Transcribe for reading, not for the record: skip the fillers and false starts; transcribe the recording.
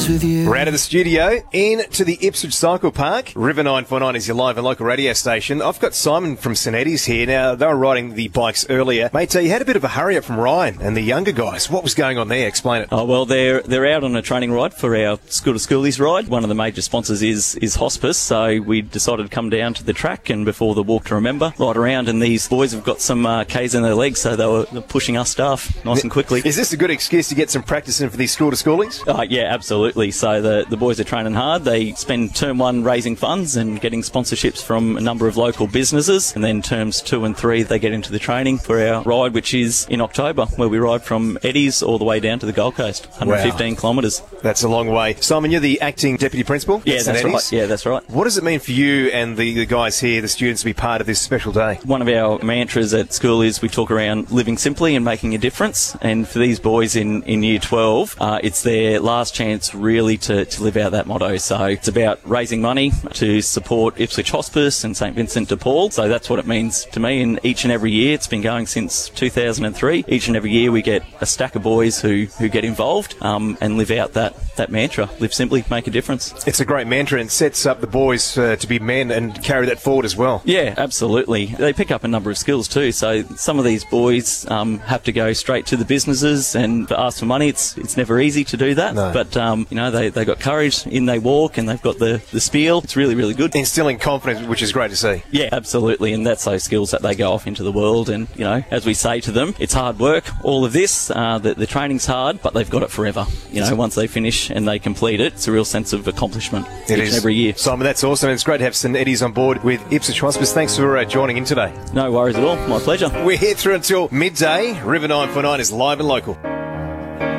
with you. We're out of the studio, into the Ipswich Cycle Park. River 949 is your live and local radio station. I've got Simon from St Eddie's here. Now, they were riding the bikes earlier. Mate, you had a bit of a hurry up from Ryan and the younger guys. What was going on there? Explain it. Oh, well, they're out on a training ride for our School to Schoolies ride. One of the major sponsors is Hospice, so we decided to come down to the track and before the Walk to Remember, ride around, and these boys have got some Ks in their legs, so they were pushing us staff nice and quickly. Is this a good excuse to get some practice in for these School to Schoolies? Yeah, absolutely. So the boys are training hard. They spend term 1 raising funds and getting sponsorships from a number of local businesses, and then terms 2 and 3 they get into the training for our ride, which is in October, where we ride from Eddie's all the way down to the Gold Coast, 115 kilometres. That's a long way. Simon, you're the acting deputy principal? Yeah, that's right. Yeah, that's right. What does it mean for you and the guys here, the students, to be part of this special day? One of our mantras at school is we talk around living simply and making a difference, and for these boys in year 12, it's their last chance really to live out that motto. So it's about raising money to support Ipswich Hospice and St Vincent de Paul. So that's what it means to me, and each and every year, it's been going since 2003, each and every year we get a stack of boys who get involved and live out that mantra, live simply, make a difference. It's a great mantra and sets up the boys to be men and carry that forward as well. Yeah, absolutely. They pick up a number of skills too. So some of these boys have to go straight to the businesses and ask for money. It's never easy to do that. No. But they got courage, in they walk, and they've got the spiel. It's really, really good. Instilling confidence, which is great to see. Yeah, absolutely. And that's those skills that they go off into the world. And, as we say to them, it's hard work, all of this. The training's hard, but they've got it forever. Once they finish and they complete it, it's a real sense of accomplishment each and every year. Simon, that's awesome. It's great to have St Eddie's on board with Ipswich Hospice. Thanks for joining in today. No worries at all. My pleasure. We're here through until midday. River 949 is live and local.